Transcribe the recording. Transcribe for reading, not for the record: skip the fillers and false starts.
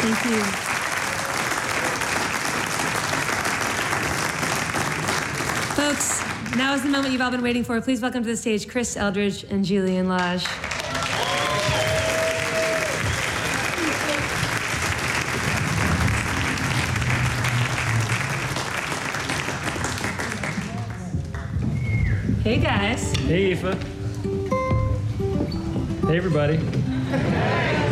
Thank you. Folks, now is the moment you've all been waiting for. Please welcome to the stage Chris Eldridge and Julian Lage. Hey guys. Hey Aoife. Hey everybody.